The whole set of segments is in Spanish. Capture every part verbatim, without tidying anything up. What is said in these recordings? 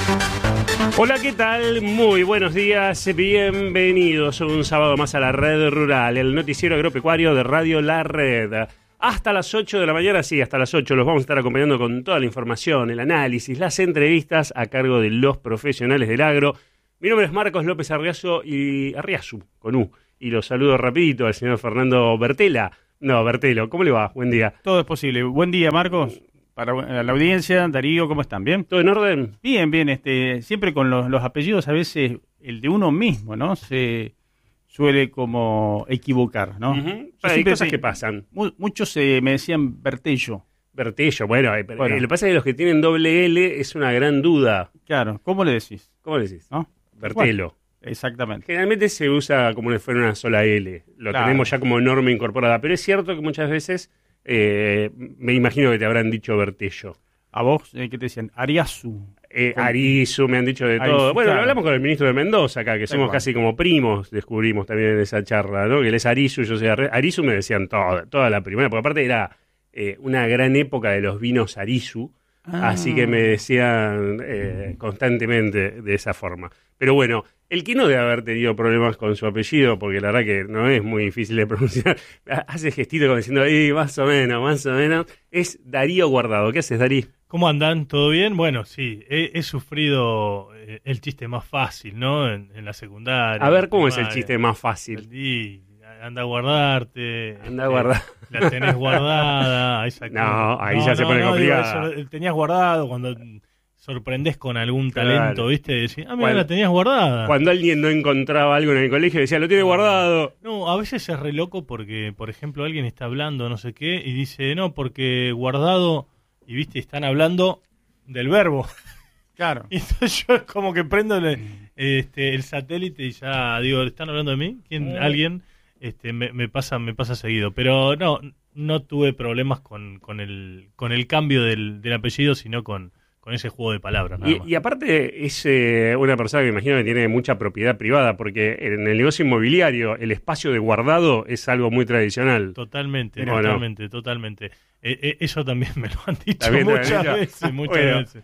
Hola, ¿qué tal? Muy buenos días, bienvenidos un sábado más a la Red Rural, el noticiero agropecuario de Radio La Red. Hasta las ocho de la mañana, sí, hasta las ocho los vamos a estar acompañando con toda la información, el análisis, las entrevistas a cargo de los profesionales del agro. Mi nombre es Marcos López Arriazu y Arriazu, con U, y los saludo rapidito al señor Fernando Bertela. No, Bertelo, ¿cómo le va? Buen día. Todo es posible. Buen día, Marcos. Para la audiencia, Darío, ¿cómo están? ¿Bien? ¿Todo en orden? Bien, bien. Este, siempre con los, los apellidos, a veces el de uno mismo, ¿no? Se suele como equivocar, ¿no? Uh-huh. Hay cosas que pasan. Mu- muchos eh, me decían Bertello. Bertello, bueno, eh, Bueno. eh, lo que pasa es que los que tienen doble L es una gran duda. Claro, ¿cómo le decís? ¿Cómo le decís? ¿No? Bertelo. Bueno, exactamente. Generalmente se usa como si fuera una sola L. Lo Claro. tenemos ya como norma incorporada. Pero es cierto que muchas veces eh, me imagino que te habrán dicho Bertello. ¿A vos eh, qué te decían? Ariazu. Eh, Con- Arizu, me han dicho de Arizu, todo. Bueno, claro. lo hablamos con el ministro de Mendoza acá, que Tal somos cual. casi como primos, descubrimos también en esa charla, ¿no? Que él es Arizu, yo soy Arre- Arizu, me decían toda, toda la primera, porque aparte era eh, una gran época de los vinos Arizu, Ah. así que me decían eh, constantemente de esa forma. Pero bueno, el que no debe haber tenido problemas con su apellido, porque la verdad que no es muy difícil de pronunciar, hace gestito como diciendo, ahí más o menos, más o menos, es Darío Guardado. ¿Qué haces, Darí? ¿Cómo andan? ¿Todo bien? Bueno, sí, he, he sufrido eh, el chiste más fácil, ¿no? En, en la secundaria. A ver, ¿cómo es el primaria. chiste más fácil? Y anda a guardarte. Anda a eh, guardar. La tenés guardada. Ahí saca- No, ahí ya se pone digo, complicado. eso, tenías guardado cuando sorprendés con algún Claro. talento, ¿viste? Decís, ah, mira, Cuando- la tenías guardada. Cuando alguien no encontraba algo en el colegio, decía, lo tiene guardado. No, a veces es re loco porque, por ejemplo, alguien está hablando no sé qué y dice, no, porque guardado, y viste, están hablando del verbo. Claro. Y entonces yo como que prendo el, este, el satélite y ya digo, ¿están hablando de mí? ¿Quién? Eh. ¿Alguien? Este, me, me pasa me pasa seguido. Pero no, no tuve problemas con, con, el, con el cambio del, del apellido, sino con, con ese juego de palabras. Nada más. Y, y aparte es eh, una persona que me imagino que tiene mucha propiedad privada, porque en el negocio inmobiliario el espacio de guardado es algo muy tradicional. Totalmente, Bueno. totalmente, totalmente. Eh, eh, eso también me lo han dicho También te lo han muchas dicho. veces, muchas Bueno. veces.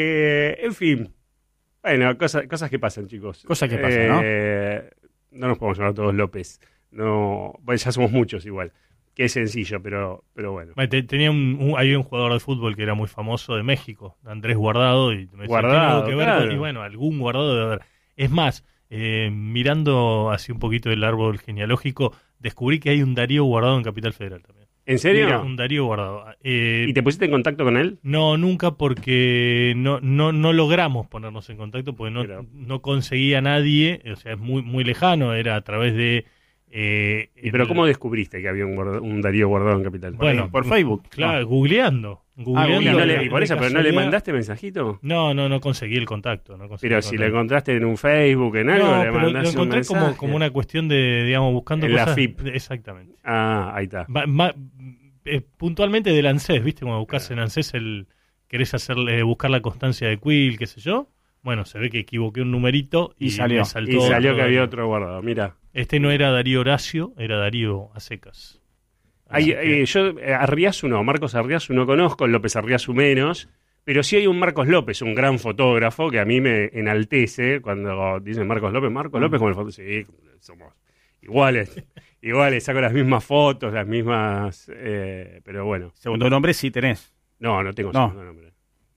Eh, en fin, bueno, cosas, cosas que pasan, chicos. Cosas que pasan, ¿no? Eh, no nos podemos llamar todos López. No, bueno, ya somos muchos igual. Que es sencillo, pero, pero bueno. Bueno, te- Tenía un, un- había un jugador de fútbol que era muy famoso de México, Andrés Guardado, y me decía, Guardado, ¿tiene algo que ver con-?" claro. Y bueno, algún Guardado debe haber. Es más, eh, mirando así un poquito el árbol genealógico, descubrí que hay un Darío Guardado en Capital Federal también. ¿En serio? Mira, un Darío Guardado. Eh, ¿Y te pusiste en contacto con él? No, nunca, porque no, no, no logramos ponernos en contacto, porque no, Pero- no conseguía nadie, o sea, es muy, muy lejano, era a través de... eh, ¿Y pero el- cómo descubriste que había un, guarda- un Darío guardado en Capital? Bueno, por Facebook. Claro, googleando. Y, googleando no de- le- y por de eso, pero ¿no le casualidad. mandaste mensajito? No, no, no conseguí el contacto. No conseguí Pero el si lo contacto. encontraste en un Facebook, en algo, No, le pero lo mandaste un encontré mensaje. como, como una cuestión de, digamos, buscando En la cosas... F I P. Exactamente. Ah, ahí está. Va- ma- eh, puntualmente del ANSES, ¿viste? Cuando buscas en ANSES el... querés hacerle, buscar la constancia de Quill, qué sé yo. Bueno, se ve que equivoqué un numerito y, Y salió. me saltó Y salió que todo. había otro guardado, mira. Este no era Darío Horacio, era Darío a secas. Hay, Así que- eh, yo, eh, Arriazu no, Marcos Arriazu no conozco, López Arriazu menos, pero sí hay un Marcos López, un gran fotógrafo que a mí me enaltece cuando dicen Marcos López, Marcos López como el fotógrafo, sí, somos iguales, iguales, saco las mismas fotos, las mismas, eh, pero bueno, Segundo nombre sí tenés. no, no tengo No. segundo nombre.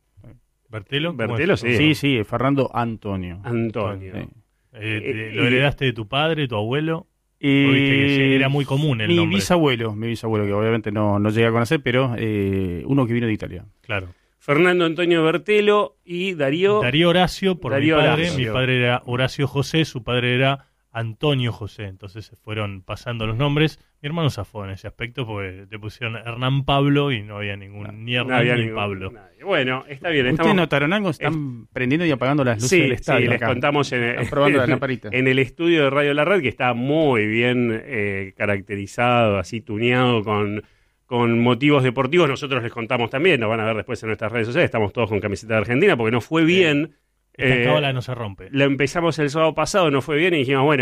¿Bertelo? Bertelo, ¿Cómo es? Sí. Sí, sí, Fernando Antonio. Antonio. Sí. Eh, te- Eh, ¿Lo y- heredaste de tu padre, tu abuelo? Y ¿O viste que sí, era muy común el mi nombre? bisabuelo, mi bisabuelo, que obviamente no, no llegué a conocer, pero eh, uno que vino de Italia. Claro. Fernando Antonio Bertelo y Darío. Darío Horacio, por Darío mi padre. Horacio. Mi padre era Horacio José, su padre era Antonio José. Entonces se fueron pasando los nombres. Mi hermano zafó en ese aspecto porque le pusieron Hernán Pablo y no había ningún ni No Hernán había ni ningún- Pablo. nadie. Bueno, está bien. ¿Ustedes Estamos... notaron algo? Están prendiendo y apagando las luces Sí, del estadio. sí, les acá. contamos en, Están probando las lamparitas. en el estudio de Radio La Red, que está muy bien eh, caracterizado, así tuneado con, con motivos deportivos. Nosotros les contamos también, nos van a ver después en nuestras redes sociales, estamos todos con camiseta de Argentina, porque nos fue bien. Esta eh, cábala no se rompe. Lo empezamos el sábado pasado, no fue bien y dijimos, bueno,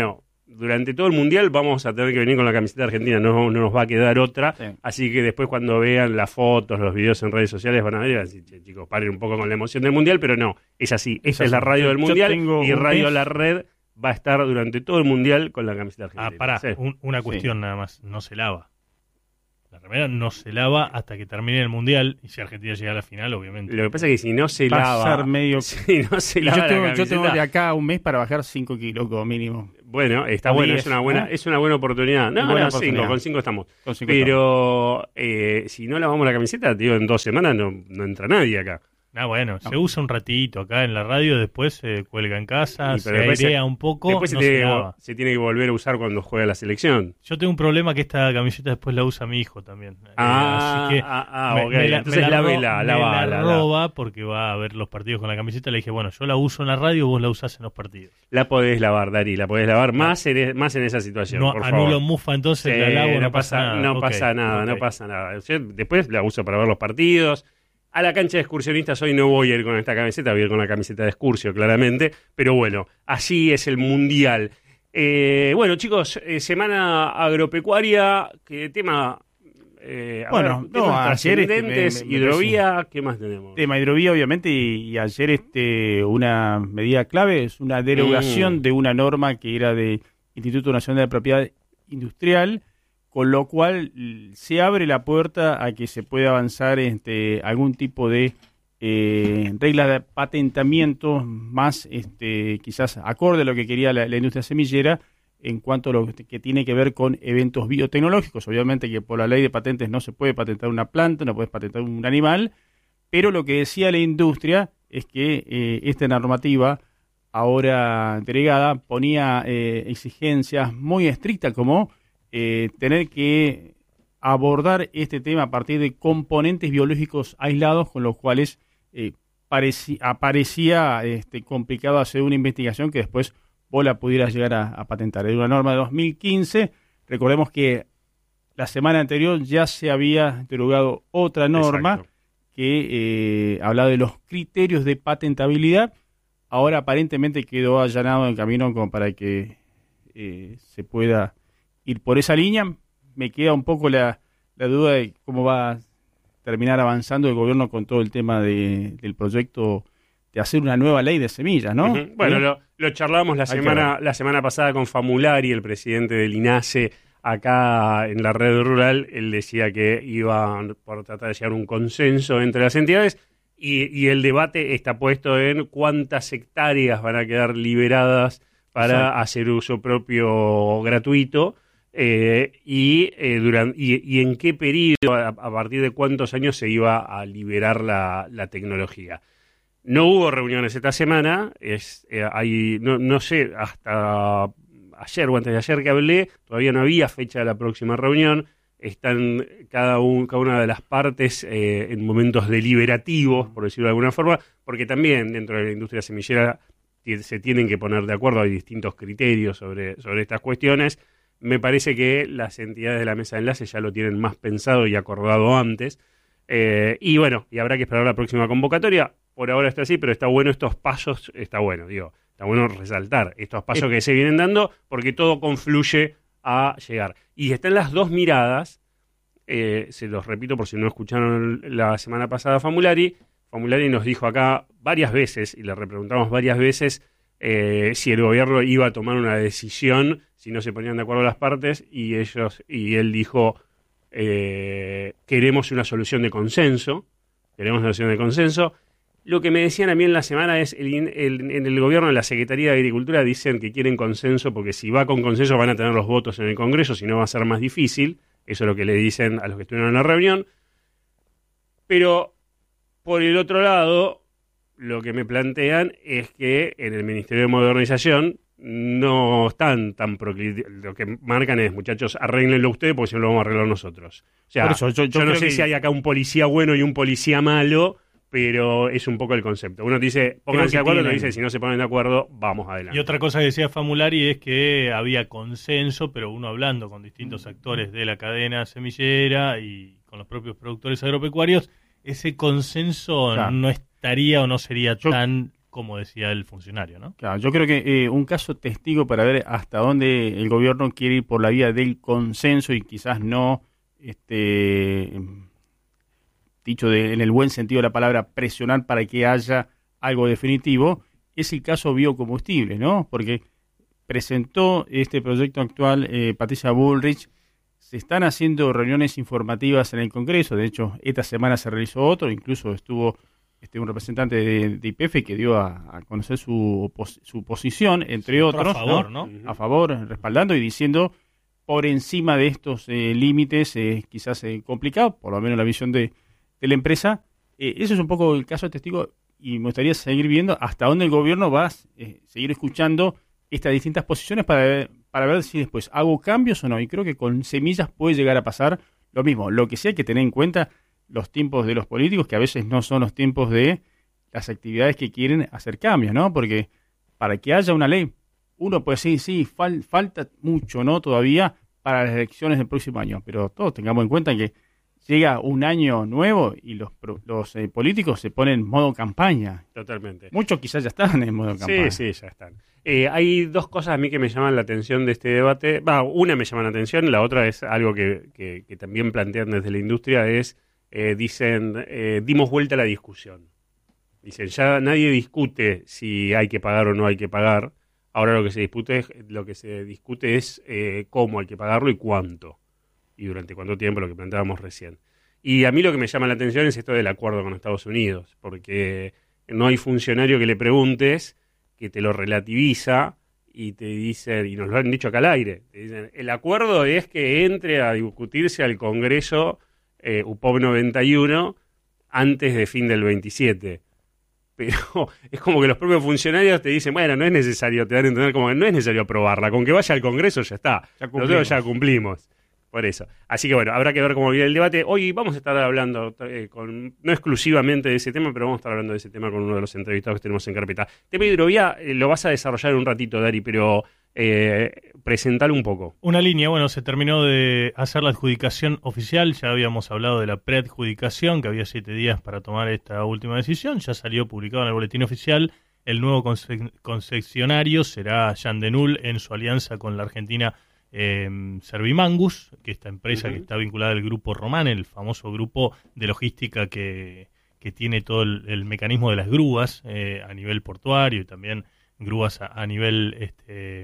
durante todo el Mundial vamos a tener que venir con la camiseta argentina, no, no nos va a quedar otra, Sí. así que después cuando vean las fotos, los videos en redes sociales van a ver y van a decir, "Che, chicos, paren un poco con la emoción del Mundial", pero no, es así, esta es la radio del Yo Mundial tengo y un Radio mes- La Red va a estar durante todo el Mundial con la camiseta argentina. Ah, pará, Sí. un- una cuestión nada más, no se lava. La remera no se lava hasta que termine el Mundial, y si Argentina llega a la final, obviamente. Lo que pasa es que si no se Va a lava... ser medio- Si no se Y lava yo, la tengo, yo camiseta, tengo de acá a un mes para bajar cinco kilos como mínimo. bueno, está O bueno, diez, es una buena, ¿no? es una buena oportunidad. No, Buena no, oportunidad. cinco, con cinco estamos. Con cinco Pero eh, si no lavamos la camiseta, digo, en dos semanas no, no entra nadie acá. Ah, bueno, se usa un ratito acá en la radio, después se cuelga en casa, Y, se pero después airea se- un poco, Después se, no tiene, se que- lava. se tiene que volver a usar cuando juega la selección. Yo tengo un problema que esta camiseta después la usa mi hijo también. Eh, Ah, así que ah, ah, me- ok. me la- Entonces me la ro- lávela, me lavala, la la- roba porque va a ver los partidos con la camiseta. Le dije, bueno, yo la uso en la radio, vos la usás en los partidos. La podés lavar, Dari, la podés lavar más en, más en esa situación, No por anulo favor. mufa, entonces Sí, la lavo, no, no pasa, pasa, nada. no Ok, pasa nada, no ok. pasa nada. Yo después la uso para ver los partidos. A la cancha de excursionistas hoy no voy a ir con esta camiseta, voy a ir con la camiseta de excursio, claramente. Pero bueno, así es el Mundial. Eh, bueno, chicos, eh, semana agropecuaria, ¿qué tema? Eh, a Bueno, ver, no, temas ayer, este, trascendentes, me- me- me hidrovía, ¿qué más tenemos? Tema hidrovía, obviamente, y, y ayer este una medida clave es una derogación Mm. de una norma que era de Instituto Nacional de Propiedad Industrial, con lo cual l- se abre la puerta a que se pueda avanzar este, algún tipo de eh, reglas de patentamiento más este, quizás acorde a lo que quería la, la industria semillera en cuanto a lo que tiene que ver con eventos biotecnológicos. Obviamente que por la ley de patentes no se puede patentar una planta, no puedes patentar un animal, pero lo que decía la industria es que eh, esta normativa ahora delegada ponía eh, exigencias muy estrictas como eh, tener que abordar este tema a partir de componentes biológicos aislados, con los cuales eh, pareci- aparecía este, complicado hacer una investigación que después vos la pudieras llegar a, a patentar. Era una norma de dos mil quince, recordemos que la semana anterior ya se había derogado otra norma Exacto. que eh, hablaba de los criterios de patentabilidad. Ahora aparentemente quedó allanado el camino como para que eh, se pueda ir por esa línea. Me queda un poco la, la duda de cómo va a terminar avanzando el gobierno con todo el tema de, del proyecto de hacer una nueva ley de semillas, ¿no? Ujú. Bueno, ¿Eh? lo, lo charlamos la Hay que semana, ver. la semana pasada con Famulari, el presidente del INASE, acá en la red rural. Él decía que iba por tratar de llegar a un consenso entre las entidades y, y el debate está puesto en cuántas hectáreas van a quedar liberadas para Exacto. hacer uso propio gratuito. Eh, y, eh, duran- y, y en qué periodo, a, a partir de cuántos años se iba a liberar la, la tecnología. No hubo reuniones esta semana, es, eh, hay, no, no sé, hasta ayer o antes de ayer que hablé, todavía no había fecha de la próxima reunión, están cada, un, cada una de las partes eh, en momentos deliberativos, por decirlo de alguna forma, porque también dentro de la industria semillera ti- se tienen que poner de acuerdo, hay distintos criterios sobre, sobre estas cuestiones. Me parece que las entidades de la mesa de enlace ya lo tienen más pensado y acordado antes. Eh, y bueno, y habrá que esperar la próxima convocatoria. Por ahora está así, pero está bueno estos pasos, está bueno, digo, está bueno resaltar estos pasos que se vienen dando porque todo confluye a llegar. Y están las dos miradas, eh, se los repito por si no escucharon la semana pasada a Famulari. Famulari nos dijo acá varias veces, y le repreguntamos varias veces, eh, si el gobierno iba a tomar una decisión, si no se ponían de acuerdo las partes, y ellos y él dijo, eh, queremos una solución de consenso, queremos una solución de consenso. Lo que me decían a mí en la semana es, el, el, en el gobierno, en la Secretaría de Agricultura, dicen que quieren consenso porque si va con consenso van a tener los votos en el Congreso, si no va a ser más difícil. Eso es lo que le dicen a los que estuvieron en la reunión. Pero, por el otro lado, lo que me plantean es que en el Ministerio de Modernización no están tan proclives. Lo que marcan es, muchachos, arréglenlo ustedes porque si no lo vamos a arreglar nosotros. O sea, Por eso, yo- yo, yo no creo sé que- si hay acá un policía bueno y un policía malo, pero es un poco el concepto. Uno dice, pónganse que de acuerdo, otro tienen- dice, si no se ponen de acuerdo, vamos adelante. Y otra cosa que decía Famulari es que había consenso, pero uno hablando con distintos actores de la cadena semillera y con los propios productores agropecuarios, ese consenso Claro. no estaría o no sería Yo tan como decía el funcionario, ¿no? Claro, yo creo que eh, un caso testigo para ver hasta dónde el gobierno quiere ir por la vía del consenso y quizás no, este, dicho de, en el buen sentido de la palabra, presionar para que haya algo definitivo, es el caso biocombustible, ¿no? Porque presentó este proyecto actual eh, Patricia Bullrich. Se están haciendo reuniones informativas en el Congreso. De hecho, esta semana se realizó otro. Incluso estuvo este, un representante de, de Y P F que dio a, a conocer su, pos, su posición, entre sí, otros. A favor, ¿no? ¿no? A favor, respaldando y diciendo por encima de estos eh, límites, eh, quizás eh, complicado, por lo menos la visión de, de la empresa. Eh, ese es un poco el caso de testigo y me gustaría seguir viendo hasta dónde el gobierno va a eh, seguir escuchando estas distintas posiciones para ver, para ver si después hago cambios o no. Y creo que con semillas puede llegar a pasar lo mismo. Lo que sí hay que tener en cuenta los tiempos de los políticos, que a veces no son los tiempos de las actividades que quieren hacer cambios, ¿no? Porque para que haya una ley, uno puede decir, sí, fal, falta mucho, ¿no? Todavía para las elecciones del próximo año. Pero todos tengamos en cuenta que llega un año nuevo y los, los eh, políticos se ponen en modo campaña. Totalmente. Muchos quizás ya están en modo campaña. Sí, sí, ya están. Eh, hay dos cosas a mí que me llaman la atención de este debate. Va, una me llama la atención, la otra es algo que, que, que también plantean desde la industria, es, eh, dicen, eh, dimos vuelta a la discusión. Dicen, ya nadie discute si hay que pagar o no hay que pagar. Ahora lo que se discute es, lo que se discute es eh, cómo hay que pagarlo y cuánto. Y durante cuánto tiempo, lo que planteábamos recién. Y a mí lo que me llama la atención es esto del acuerdo con Estados Unidos, porque no hay funcionario que le preguntes que te lo relativiza y te dicen, y nos lo han dicho acá al aire, te dicen, el acuerdo es que entre a discutirse al Congreso eh, U P O B noventa y uno antes de fin del veintisiete. Pero es como que los propios funcionarios te dicen, bueno, no es necesario, te dan a entender como que no es necesario aprobarla, con que vaya al Congreso ya está, Ya nosotros ya cumplimos. Por eso. Así que bueno, habrá que ver cómo viene el debate. Hoy vamos a estar hablando, eh, con, no exclusivamente de ese tema, pero vamos a estar hablando de ese tema con uno de los entrevistados que tenemos en carpeta. Tema hidrovía eh, lo vas a desarrollar en un ratito, Dari, pero eh, presentalo un poco. Una línea, bueno, se terminó de hacer la adjudicación oficial, ya habíamos hablado de la preadjudicación, que había siete días para tomar esta última decisión, ya salió publicado en el boletín oficial. El nuevo conce- concesionario será Jan de Null en su alianza con la Argentina Eh, Servimangus, que esta empresa uh-huh. que está vinculada al grupo Román, el famoso grupo de logística que, que tiene todo el, el mecanismo de las grúas eh, a nivel portuario y también grúas a, a nivel este,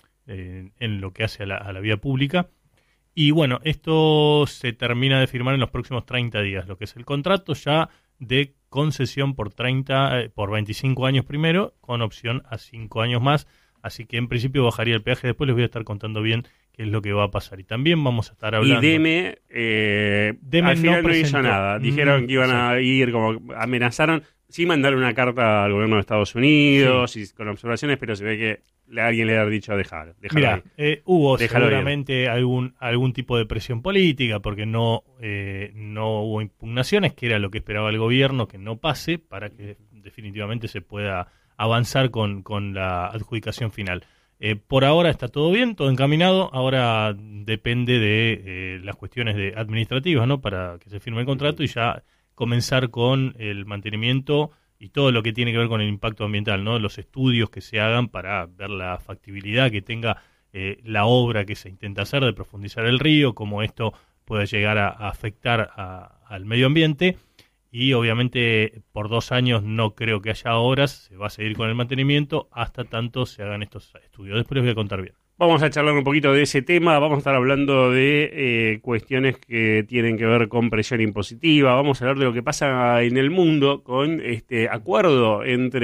eh, en lo que hace a la, a la vía pública. Y bueno, esto se termina de firmar en los próximos treinta días, lo que es el contrato ya de concesión por treinta, eh, por veinticinco años primero, con opción a cinco años más. Así que en principio bajaría el peaje, después les voy a estar contando bien qué es lo que va a pasar. Y también vamos a estar hablando... Y Deme, eh, Deme al final no no hizo presentó. nada. Dijeron Mm, que iban sí. a ir, como amenazaron, sí mandaron una carta al gobierno de Estados Unidos sí. y con observaciones, pero se ve que alguien le ha dicho dejar. Mira, eh, hubo Déjalo seguramente algún algún tipo de presión política porque no, eh, no hubo impugnaciones, que era lo que esperaba el gobierno, que no pase para que definitivamente se pueda avanzar con, con la adjudicación final. Eh, por ahora está todo bien, todo encaminado, ahora depende de eh, las cuestiones de administrativas, ¿no? Para que se firme el contrato y ya comenzar con el mantenimiento y todo lo que tiene que ver con el impacto ambiental, ¿no? Los estudios que se hagan para ver la factibilidad que tenga eh, la obra que se intenta hacer de profundizar el río, cómo esto puede llegar a, a afectar a, al medio ambiente. Y obviamente por dos años no creo que haya obras, se va a seguir con el mantenimiento hasta tanto se hagan estos estudios. Después les voy a contar bien. Vamos a charlar un poquito de ese tema, vamos a estar hablando de eh, cuestiones que tienen que ver con presión impositiva, vamos a hablar de lo que pasa en el mundo con este acuerdo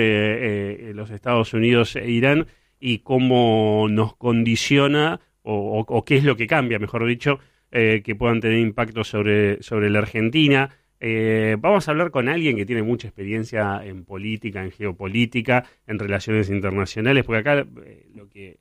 entre eh, los Estados Unidos e Irán y cómo nos condiciona o, o, o qué es lo que cambia, mejor dicho, eh, que puedan tener impacto sobre, sobre la Argentina. Eh, vamos a hablar con alguien que tiene mucha experiencia en política, en geopolítica, en relaciones internacionales, porque acá eh, lo que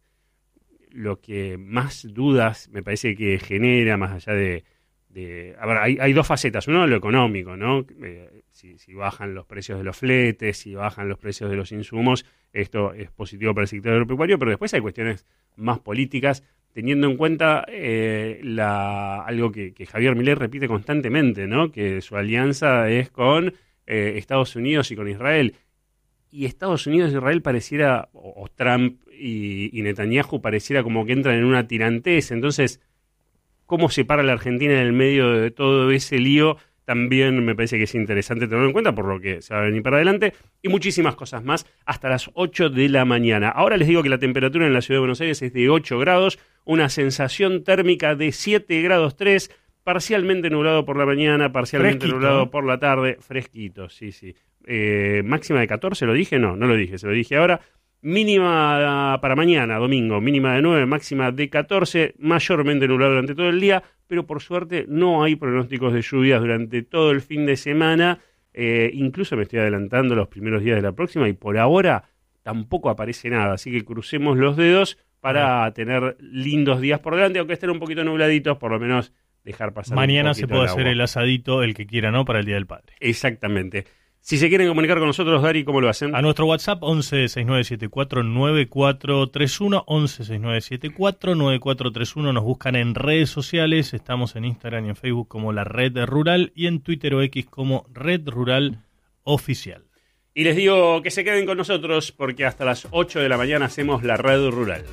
lo que más dudas me parece que genera, más allá de... de a ver, hay, hay dos facetas. Uno, lo económico, ¿no? Eh, si, si bajan los precios de los fletes, si bajan los precios de los insumos, esto es positivo para el sector agropecuario, pero después hay cuestiones más políticas, teniendo en cuenta eh, la, algo que, que Javier Milei repite constantemente, ¿no? Que su alianza es con eh, Estados Unidos y con Israel. y Estados Unidos e Israel pareciera, o, o Trump y, y Netanyahu pareciera como que entran en una tirantez. Entonces, ¿cómo se para la Argentina en el medio de todo ese lío? También me parece que es interesante tenerlo en cuenta por lo que se va a venir para adelante y muchísimas cosas más hasta las ocho de la mañana. Ahora les digo que la temperatura en la ciudad de Buenos Aires es de ocho grados, una sensación térmica de siete grados tres, parcialmente nublado por la mañana, parcialmente Fresquito, nublado ¿eh? por la tarde, fresquito, sí, sí. Eh, máxima de catorce, ¿lo dije? No, no lo dije, se lo dije ahora. Mínima para mañana, domingo, mínima de nueve, máxima de catorce, mayormente nublado durante todo el día, pero por suerte no hay pronósticos de lluvias durante todo el fin de semana. Eh, incluso me estoy adelantando los primeros días de la próxima y por ahora tampoco aparece nada, así que crucemos los dedos para tener lindos días por delante, aunque estén un poquito nubladitos, por lo menos dejar pasar Mañana un se poquito puede el hacer agua. el asadito, el que quiera, ¿no? Para el Día del Padre. Exactamente. Si se quieren comunicar con nosotros, Dari, ¿cómo lo hacen? A nuestro WhatsApp once sesenta y nueve setenta y cuatro noventa y cuatro treinta y uno, once sesenta y nueve setenta y cuatro noventa y cuatro treinta y uno. Nos buscan en redes sociales, estamos en Instagram y en Facebook como La Red Rural y en Twitter o X como Red Rural Oficial. Y les digo que se queden con nosotros porque hasta las ocho de la mañana hacemos La Red Rural.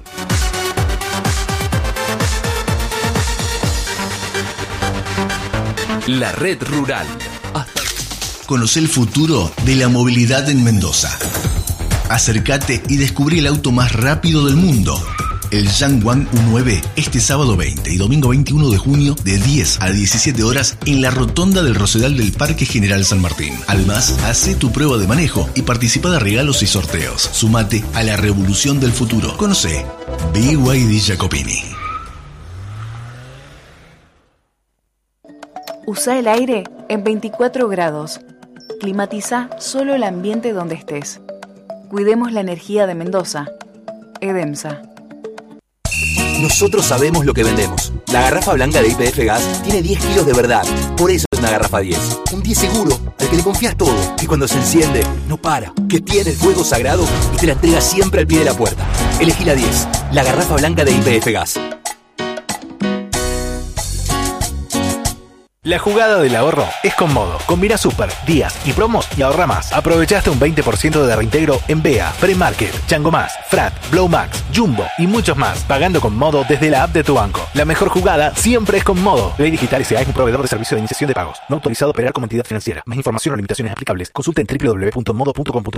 La Red Rural. Conoce el futuro de la movilidad en Mendoza. Acércate y descubrí el auto más rápido del mundo, el Yangwang U nueve, este sábado veinte y domingo veintiuno de junio de diez a diecisiete horas en la rotonda del Rosedal del Parque General San Martín. Además, hace tu prueba de manejo y participa de regalos y sorteos. Sumate a la revolución del futuro. Conoce B Y D Jacopini. Usa el aire en veinticuatro grados. Climatiza solo el ambiente donde estés. Cuidemos la energía de Mendoza. Edemsa. Nosotros sabemos lo que vendemos. La garrafa blanca de Y P F Gas tiene diez kilos de verdad. Por eso es una garrafa diez. Un diez seguro, al que le confías todo. Que cuando se enciende, no para. Que tiene el fuego sagrado y te la entrega siempre al pie de la puerta. Elegí la diez. La garrafa blanca de Y P F Gas. La jugada del ahorro es con Modo. Combina super, días y promos y ahorra más. Aprovechaste un veinte por ciento de reintegro en B E A, Premarket, Chango Más, Frat, Blow Max, Jumbo y muchos más. Pagando con Modo desde la app de tu banco. La mejor jugada siempre es con Modo. Ley Digital S A es un proveedor de servicio de iniciación de pagos. No autorizado a operar como entidad financiera. Más información o limitaciones aplicables. Consulta en doble u doble u doble u punto modo punto com punto